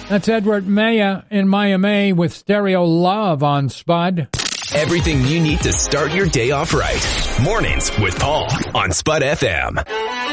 That's Edward Maya in Miami with Stereo Love on Spud. Everything you need to start your day off right. Mornings with Paul on Spud FM.